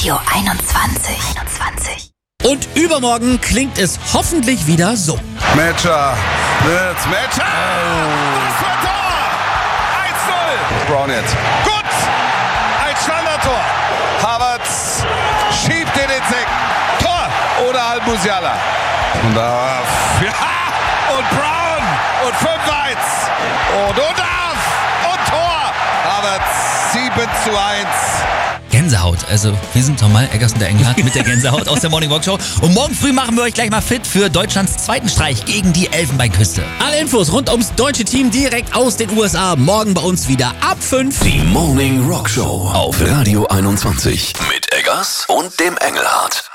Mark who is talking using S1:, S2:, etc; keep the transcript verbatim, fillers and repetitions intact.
S1: Radio einundzwanzig. einundzwanzig.
S2: Und übermorgen klingt es hoffentlich wieder so.
S3: Matcher, Blitz, Matcher! Was für ein Tor! eins null! Brown jetzt. Gut! Ein Standardtor. Havertz schiebt in den Eck. Tor! Oder Al-Musiala. Und da... Ja! Und Brown! Und fünf eins! Und Udaf! Und Tor! Havertz sieben zu eins.
S2: Gänsehaut. Also wir sind nochmal Eggers und der Engelhardt mit der Gänsehaut aus der Morning Walk Show. Und morgen früh machen wir euch gleich mal fit für Deutschlands zweiten Streich gegen die Elfenbeinküste. Alle Infos rund ums deutsche Team direkt aus den U S A. Morgen bei uns wieder ab fünf.
S4: Die Morning Rock Show auf Radio einundzwanzig mit Eggers und dem Engelhardt.